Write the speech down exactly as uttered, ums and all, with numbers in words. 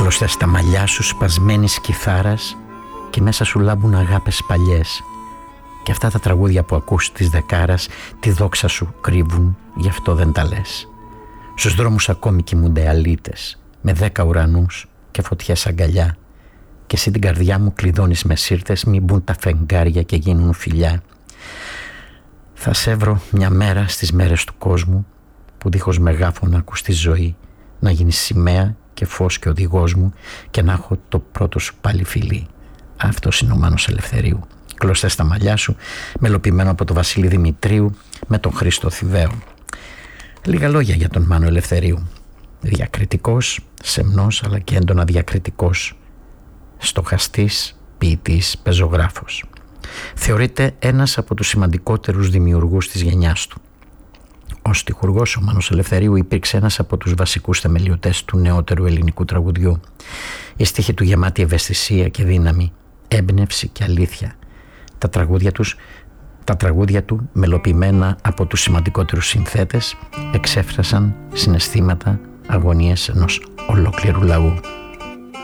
Κλωστές τα μαλλιά σου σπασμένης κιθάρας και μέσα σου λάμπουν αγάπες παλιές. Και αυτά τα τραγούδια που ακούς της δεκάρας τη δόξα σου κρύβουν, γι' αυτό δεν τα λες. Στους δρόμους ακόμη κοιμούνται αλήτες με δέκα ουρανούς και φωτιές αγκαλιά. Και εσύ την καρδιά μου κλειδώνεις με σύρτες, μην μπουν τα φεγγάρια και γίνουν φιλιά. Θα σε βρω μια μέρα στις μέρες του κόσμου που δίχως μεγάφωνα ακουστεί ζωή, να γίνεις σημαία και φως και οδηγός μου και να έχω το πρώτο σου πάλι φιλί. Αυτός είναι ο Μάνος Ελευθερίου. Κλωστές τα μαλλιά σου, μελοποιημένο από τον Βασίλη Δημητρίου με τον Χρήστο Θηβαίο. Λίγα λόγια για τον Μάνο Ελευθερίου. Διακριτικός, σεμνός αλλά και έντονα διακριτικός. Στοχαστής, ποιητής, πεζογράφος. Θεωρείται ένας από τους σημαντικότερους δημιουργούς της γενιάς του. Ως στιχουργός ο Μάνος Ελευθερίου υπήρξε ένας από τους βασικούς θεμελιωτές του νεότερου ελληνικού τραγουδιού. Η στίχη του γεμάτη ευαισθησία και δύναμη, έμπνευση και αλήθεια. Τα τραγούδια τους, τα τραγούδια του, μελοποιημένα από τους σημαντικότερους συνθέτες, εξέφρασαν συναισθήματα, αγωνίες ενός ολόκληρου λαού.